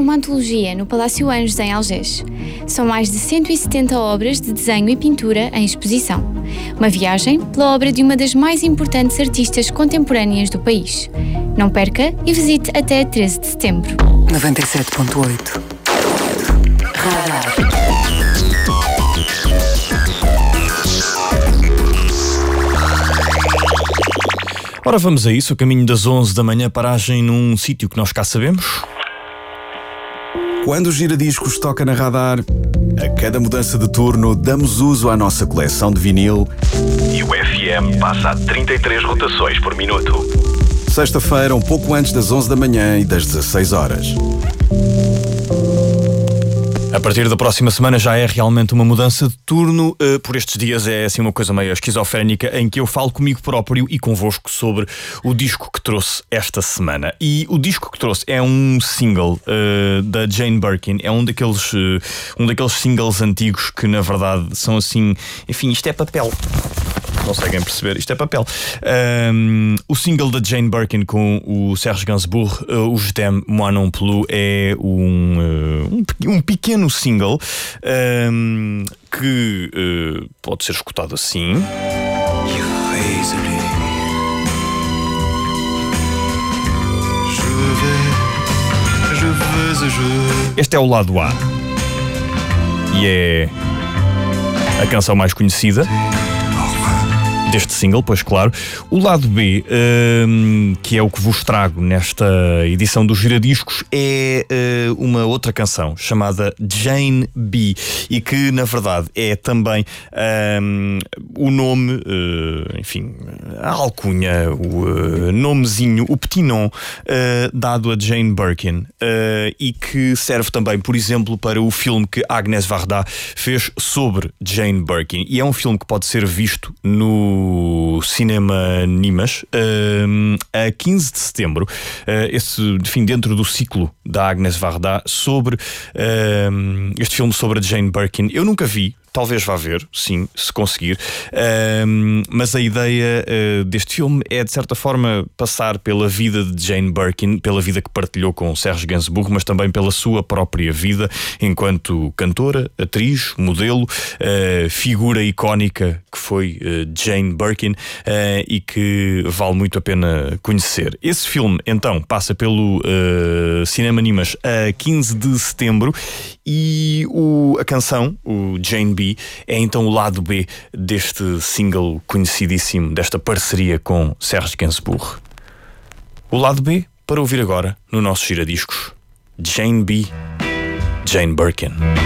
uma antologia no Palácio Anjos, em Algés. São mais de 170 obras de desenho e pintura em exposição. Uma viagem pela obra de uma das mais importantes artistas contemporâneas do país. Não perca e visite até 13 de setembro. 97.8 Radar. Ora, vamos a isso. O caminho das 11 da manhã, paragem num sítio que nós cá sabemos. Quando o Giradiscos toca na Radar, a cada mudança de turno damos uso à nossa coleção de vinil e o FM passa a 33 rotações por minuto. Sexta-feira, um pouco antes das 11 da manhã e das 16 horas. A partir da próxima semana já é realmente uma mudança de turno. Por estes dias é assim uma coisa meio esquizofrénica em que eu falo comigo próprio e convosco sobre o disco que trouxe esta semana. E o disco que trouxe é um single da Jane Birkin. É um daqueles singles antigos que na verdade são assim... Enfim, isto é papel. Conseguem perceber? Isto é papel. O single da Jane Birkin com o Serge Gainsbourg, o Je t'aime, moi non plus, é um pequeno single que pode ser escutado assim. Este é o lado A e é a canção mais conhecida deste single, pois claro. O lado B, que é o que vos trago nesta edição dos Giradiscos, é uma outra canção chamada Jane B, e que na verdade é também o nome, enfim, a alcunha, o nomezinho, o petit nom dado a Jane Birkin, e que serve também, por exemplo, para o filme que Agnès Varda fez sobre Jane Birkin, e é um filme que pode ser visto no Cinema Nimas a 15 de setembro, enfim, dentro do ciclo da Agnès Varda sobre este filme sobre a Jane Birkin. Eu nunca vi. Talvez vá ver, sim, se conseguir. Mas a ideia deste filme é, de certa forma, passar pela vida de Jane Birkin, pela vida que partilhou com Serge Gainsbourg, mas também pela sua própria vida enquanto cantora, atriz, modelo, figura icónica que foi Jane Birkin, e que vale muito a pena conhecer. Esse filme, então, passa pelo Cinema Nimas a 15 de setembro e a canção, o Jane B, é então o lado B deste single conhecidíssimo, desta parceria com Serge Gainsbourg. O lado B, para ouvir agora no nosso Giradiscos. Jane B, Jane Birkin.